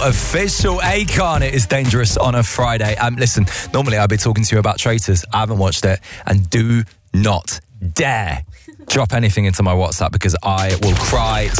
official. Akon, it is dangerous on a Friday. Listen, normally I'd be talking to you about Traitors. I haven't watched it, and do not dare drop anything into my WhatsApp because I will cry